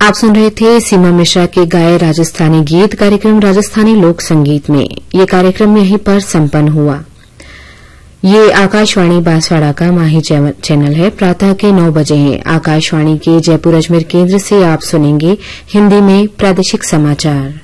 आप सुन रहे थे सीमा मिश्रा के गाए राजस्थानी गीत। कार्यक्रम राजस्थानी लोक संगीत में ये कार्यक्रम यहीं पर संपन्न हुआ। ये आकाशवाणी बांसवाड़ा का माही चैनल है। प्रातः के 9 बजे हैं। आकाशवाणी के जयपुर अजमेर केंद्र से आप सुनेंगे हिंदी में प्रादेशिक समाचार।